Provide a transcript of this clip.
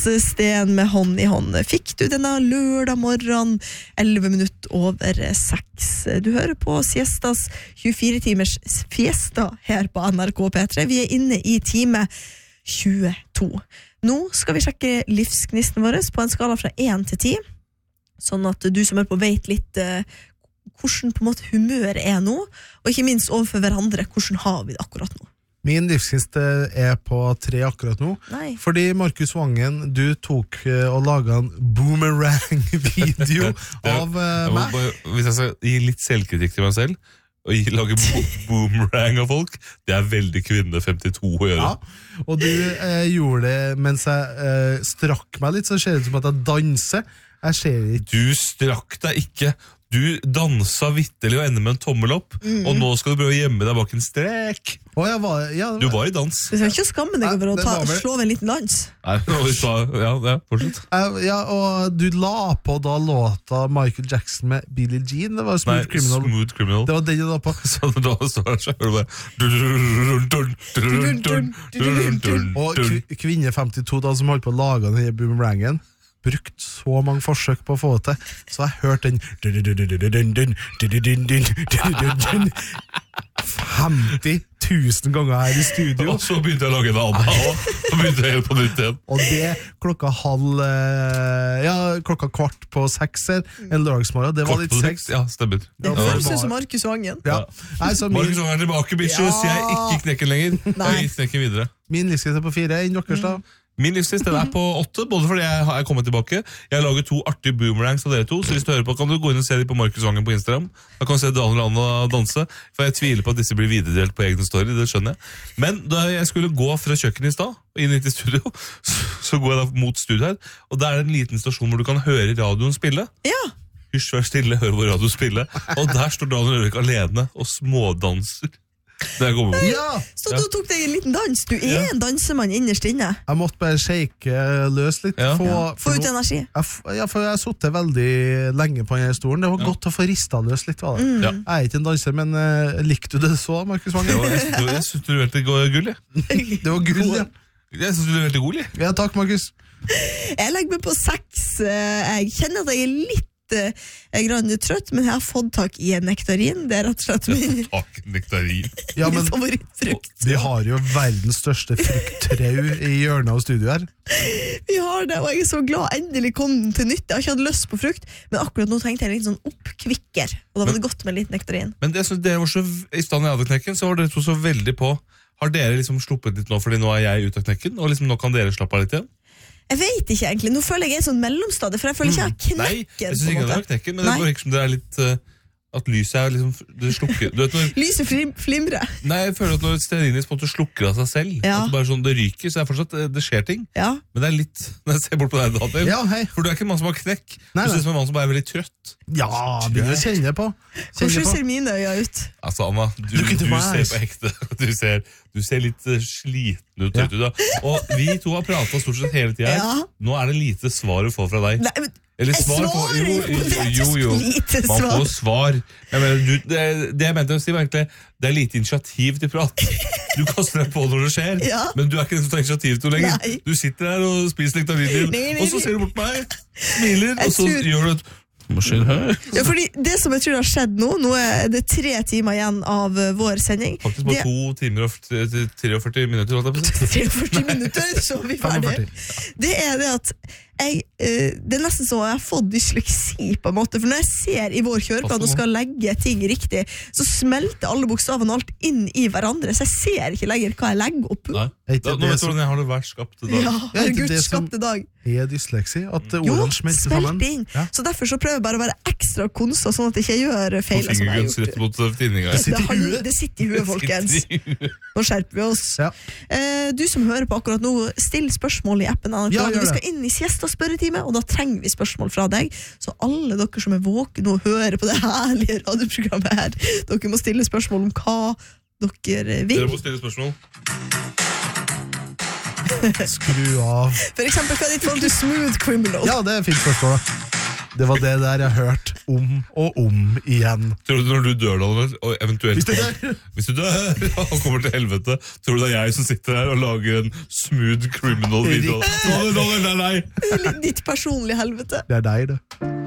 Sten med hånd i hånd. Fikk du denne lørdag morgen 6:11. Du hører på Siestas 24-timers fiesta her på NRK P3. Vi inne i time 22. Nå skal vi sjekke livsgnisten vår på en skala fra 1 til 10, sånn at du som på vet litt hvordan på en måte humør nå, og ikke minst overfor hverandre, hvordan har vi det akkurat nå? Min livsgnist på 3 akkurat nå. Nei. Fordi Markus Vangen, du tok og laget en boomerang-video av meg. Hvis jeg skal gi litt selvkritikk til meg selv, og lage boomerang av folk, det veldig kvinne 52 å gjøre. Ja, og du gjorde det mens jeg strakk meg litt, så ser det ut som at jeg danser. Jeg ser ikke. Du strakk deg ikke. Du dansa vittelig og ender med en tommel opp, og nå skal du prøve å gjemme deg bak en strek. Du var i dans. Du skal ikke skamme deg over å slå en liten dans. Nei, fortsett. Ja, og du la på da låta Michael Jackson med Billie Jean. Det var Smooth Criminal. Smooth Criminal. Det var den du la på. Så da står det så hører du bare Og kvinne 52 da som holdt på å lage denne boomerangen, brukt så mange forsøk på å få det til, så jeg hørte den 50 000 ganger her i studio. Og så begynte jeg å lage en annen, og så begynte jeg helt på nytt igjen. Og det klokka 5:15 her, en lørdagsmorgen, det var litt sex. Ja, stemmer. Det føles som Markus Vangen. Ja. Markus Vangen tilbake, bitches. Jeg ikke knekken lenger. Jeg gikk knekken videre. Min livsgnist på 4, enn deres da? Min livsgnist på 8, både fordi jeg er kommet tilbake. Jeg har laget 2 artige boomerangs av dere to, så hvis du hører på, kan du gå inn og se dem på Markus Vangen på Instagram. Da kan du se Daniel Anna danse, for jeg tviler på at disse blir videredelt på egne story, det skjønner jeg. Men da jeg skulle gå fra kjøkkenet i stad, inn til studio, så går jeg da mot studio her, og der en liten stasjon hvor du kan høre radioen spille. Ja. Hysj, vær stille, hør hvor radioen spille. Og der står Daniel Røvik alene og smådanser. Ja. Så du tok deg en liten dans. Du en dansemann innerst inne. Jeg måtte bare shake løs litt. Få ut energi. For jeg har suttet veldig lenge på denne stolen. Det var godt å få ristet løs litt. Jeg er ikke en danser, men likte du det så, Markus Vangen? Jeg synes du leverte gull, Det var gull, ja. Jeg synes du leverte gull, Ja, takk, Markus. Jeg legger meg på 6. Jeg kjenner at jeg litt grann trøtt, men jeg har fått tak i en nektarin. Det rett og slett min nektarin. Ja, men favorittfrukt. Vi har jo verdens største frukttrau i hjørnet av studio her. Vi har det, og jeg så glad endelig kom den til nytte. Jeg har ikke hatt lyst på frukt, men akkurat nå tenkte jeg litt sånn oppkvikker, og da var det godt med litt nektarin. Men det dere var så, i stand i adeknekken, så var dere to så veldig på. Har dere liksom sluppet litt nå, fordi nå er jeg ute av knekken, og liksom nå kan dere slappe av litt igjen? Jeg vet ikke egentlig, nå føler jeg sånn mellomstadie, for jeg føler ikke jeg har knekken. Nei, jeg synes ikke det er knekken, men det går ikke som det er litt, at lyset liksom, det slukker. Du vet når... Lyset flimrer. Nei, jeg føler at når stearinlys på en måte slukker av seg selv, at det bare sånn, det ryker, så er fortsatt, det skjer ting. Ja. Men det er litt, når jeg ser bort på deg, Daniel, for du er ikke en mann som har knekk, du ser ut som en mann som bare er veldig trøtt. Ja, begynner å kjenne på. Hvordan ser mine øyne ut? Altså, Anna, du ser på ekte, du ser litt sliten ut, og vi to har pratet stort sett hele tiden. Nå er det lite svar å få fra deg. Nei, men eller svar på, jo, man får svar. Det jeg mente å si var egentlig, det er lite initiativ til prat. Du kaster deg på når det skjer, men du er ikke den som tar initiativ til lenger. Nei. Du sitter der og spiser nektarin din, og så ser du bort på meg, smiler, og så gjør du et hva skjer her? Ja, fordi det som jeg tror har skjedd nå er det 3 timer igjen av vår sending. Faktisk bare 2 timer og 43 minutter. 43 minutter, så er vi ferdig. Det er det at det er nesten så jeg har fått dysleksi på en måte, for når jeg ser i vår kjøreplan og skal legge ting riktig, så smelter alle bokstavene og alt inn i hverandre, så jeg ser ikke lenger hva jeg legger opp. Nei, nå vet du hvordan jeg har det vært skapte dag. Ja, Gud skapte dag. Er dysleksi, at ordene smelter sammen. Inn. Ja. Så derfor så prøver jeg bare å være ekstra konsa, sånn at jeg ikke gjør feil. Og fingerguns rett mot tinninga. Det sitter i huet, folkens. Nå skjerper vi oss. Ja. Du som hører på akkurat nå, still spørsmål i appen. Vi skal inn i siesta-spørretime, og da trenger vi spørsmål fra deg. Så alle dere som er våkne og hører på det herlige radioprogrammet her, dere må stille spørsmål om hva dere vil. Dere må stille spørsmål. Skru av. For eksempel, hva er ditt forhold til Smooth Criminal? Ja, det er fint spørsmål. Det var det der jeg hørte om og om igjen. Tror du når du dør, Daniel, og eventuelt hvis du dør og kommer til helvete, tror du det er jeg som sitter her og lager en smooth criminal video? Nei! Ditt personlige helvete. Det er deg, det.